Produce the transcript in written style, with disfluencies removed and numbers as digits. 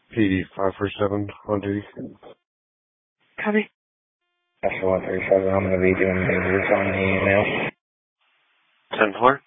PD 547 on duty. Copy. After 137, I'm going to be doing maintenance on the mail. 10-4.